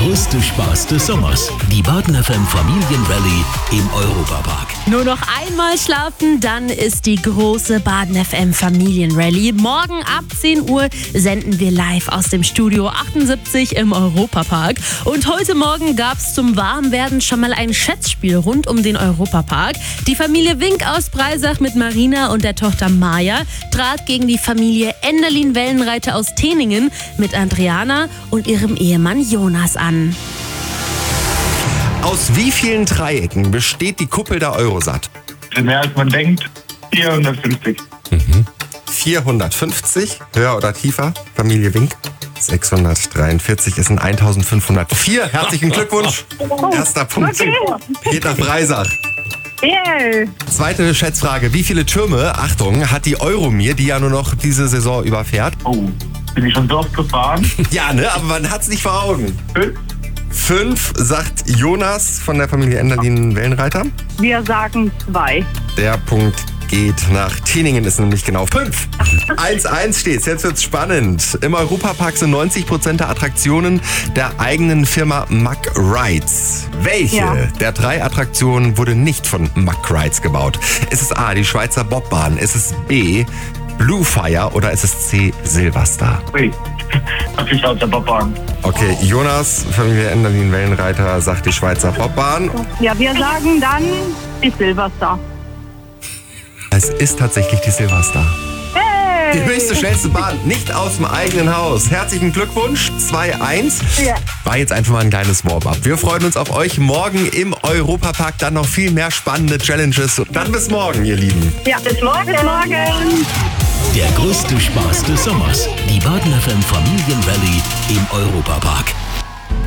größte Spaß des Sommers. Die Baden FM Familienrallye im Europapark. Nur noch einmal schlafen, dann ist die große Baden FM Familienrallye. Morgen ab 10 Uhr senden wir live aus dem Studio 78 im Europapark. Und heute Morgen gab es zum Warmwerden schon mal ein Schätzspiel rund um den Europapark. Die Familie Wink aus Breisach mit Marina und der Tochter Maja trat gegen die Familie Enderlin-Wellenreiter aus Teningen mit Adriana und ihrem Ehemann Jonas an. Aus wie vielen Dreiecken besteht die Kuppel der Eurosat? Mehr als man denkt, 450. 450, höher oder tiefer? Familie Wink. 643 ist ein 1504. Herzlichen Glückwunsch. Erster Punkt zu Peter Breisach. Yeah. Zweite Schätzfrage. Wie viele Türme, Achtung, hat die Euromir, die ja nur noch diese Saison überfährt? Oh, bin ich schon so oft gefahren? Ja, ne? Aber man hat's nicht vor Augen. 5? 5, sagt Jonas von der Familie Enderlin-Wellenreiter. Wir sagen 2. Der Punkt geht nach Teningen, ist nämlich genau 5. 1-1 steht's, jetzt wird's spannend. Im Europapark sind 90% der Attraktionen der eigenen Firma Mack Rides. Welche der 3 Attraktionen wurde nicht von Mack Rides gebaut? Ist es A, die Schweizer Bobbahn? Ist es B, Blue Fire oder ist es C, Silverstar? Ui, natürlich aus der Bobbahn. Okay, Jonas, Familie Enderlin-Wellenreiter, sagt die Schweizer Bobbahn. Ja, wir sagen dann die Silverstar. Es ist tatsächlich die Silverstar. Die Hey! höchste, schnellste Bahn, nicht aus dem eigenen Haus. Herzlichen Glückwunsch, 2-1. Ja. War jetzt einfach mal ein kleines Warm-up. Wir freuen uns auf euch morgen im Europapark. Dann noch viel mehr spannende Challenges. Und dann bis morgen, ihr Lieben. Ja, bis morgen. Bis morgen. Der größte Spaß des Sommers. Die Baden FM Familienrallye im Europapark.